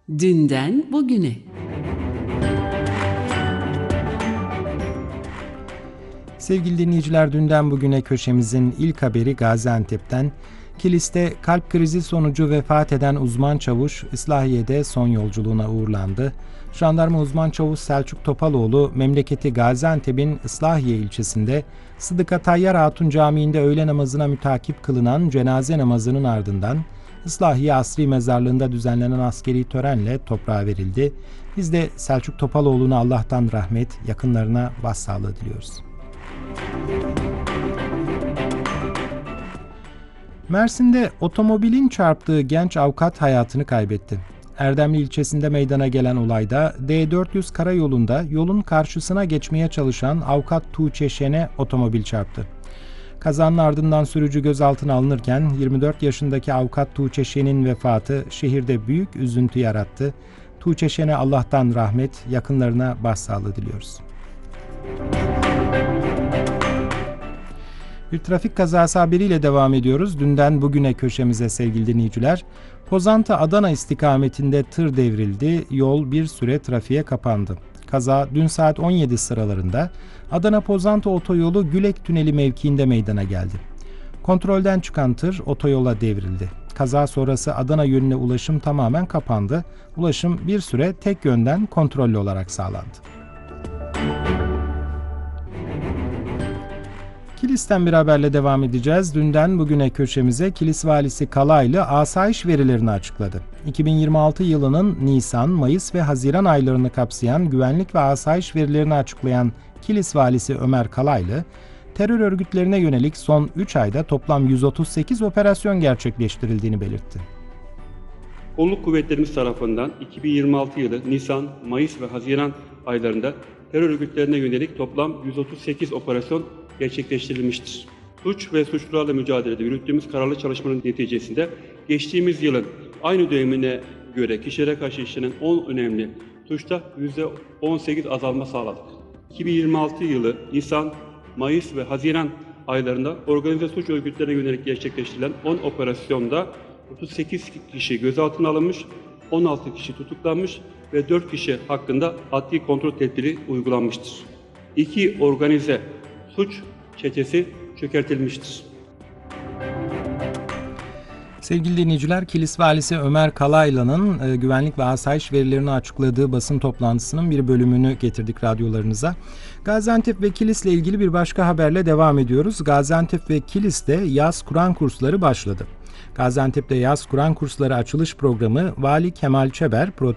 Dünden bugüne. Sevgili dinleyiciler, dünden bugüne köşemizin ilk haberi Gaziantep'ten. Kilis'te kalp krizi sonucu vefat eden uzman çavuş Islahiye'de son yolculuğuna uğurlandı. Jandarma uzman çavuş Selçuk Topaloğlu, memleketi Gaziantep'in Islahiye ilçesinde Sıdıka Tayyar Hatun Camii'nde öğle namazına mütakip kılınan cenaze namazının ardından Islahiye Asri Mezarlığı'nda düzenlenen askeri törenle toprağa verildi. Biz de Selçuk Topaloğlu'na Allah'tan rahmet, yakınlarına başsağlığı diliyoruz. Mersin'de otomobilin çarptığı genç avukat hayatını kaybetti. Erdemli ilçesinde meydana gelen olayda D400 karayolunda yolun karşısına geçmeye çalışan avukat Tuğçe Şen'e otomobil çarptı. Kazanın ardından sürücü gözaltına alınırken 24 yaşındaki avukat Tuğçe Şen'in vefatı şehirde büyük üzüntü yarattı. Tuğçe Şen'e Allah'tan rahmet, yakınlarına başsağlığı diliyoruz. Bir trafik kazası haberiyle devam ediyoruz. Dünden bugüne köşemize sevgili dinleyiciler. Pozantı-Adana istikametinde tır devrildi. Yol bir süre trafiğe kapandı. Kaza dün saat 17 sıralarında Adana-Pozantı otoyolu Gülek Tüneli mevkiinde meydana geldi. Kontrolden çıkan tır otoyola devrildi. Kaza sonrası Adana yönüne ulaşım tamamen kapandı. Ulaşım bir süre tek yönden kontrollü olarak sağlandı. Kilis'ten bir haberle devam edeceğiz. Dünden bugüne köşemize Kilis Valisi Kalaylı asayiş verilerini açıkladı. 2026 yılının Nisan, Mayıs ve Haziran aylarını kapsayan güvenlik ve asayiş verilerini açıklayan Kilis Valisi Ömer Kalaylı, terör örgütlerine yönelik son 3 ayda toplam 138 operasyon gerçekleştirildiğini belirtti. Kolluk kuvvetlerimiz tarafından 2026 yılı Nisan, Mayıs ve Haziran aylarında terör örgütlerine yönelik toplam 138 operasyon gerçekleştirilmiştir. Suç ve suçlularla mücadelede yürüttüğümüz kararlı çalışmanın neticesinde geçtiğimiz yılın aynı dönemine göre kişilere karşı işlenen 10 önemli suçta %18 azalma sağladık. 2026 yılı Nisan, Mayıs ve Haziran aylarında organize suç örgütlerine yönelik gerçekleştirilen 10 operasyonda 38 kişi gözaltına alınmış, 16 kişi tutuklanmış ve 4 kişi hakkında adli kontrol tedbiri uygulanmıştır. 2 organize suç çetesi çökertilmiştir. Sevgili dinleyiciler, Kilis Valisi Ömer Kalaylı'nın güvenlik ve asayiş verilerini açıkladığı basın toplantısının bir bölümünü getirdik radyolarınıza. Gaziantep ve Kilis'le ilgili bir başka haberle devam ediyoruz. Gaziantep ve Kilis'te yaz Kur'an kursları başladı. Gaziantep'te yaz Kur'an kursları açılış programı Vali Kemal Çeber